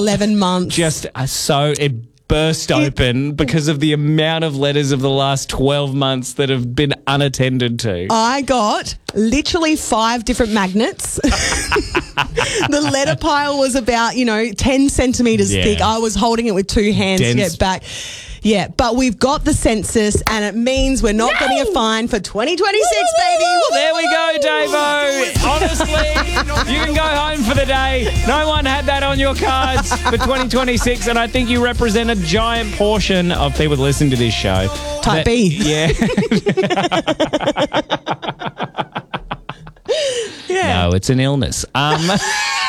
11 months. Just it burst open because of the amount of letters of the last 12 months that have been unattended to. I got literally 5 different magnets. The letter pile was about, 10 centimetres thick. I was holding it with 2 hands to get back. Yeah, but we've got the census, and it means we're not getting a fine for 2026, baby. Well, there we go, Davo. Honestly, you can go home for the day. No one had that on your cards for 2026, and I think you represent a giant portion of people that listen to this show. Type B. Yeah. Yeah. No, it's an illness.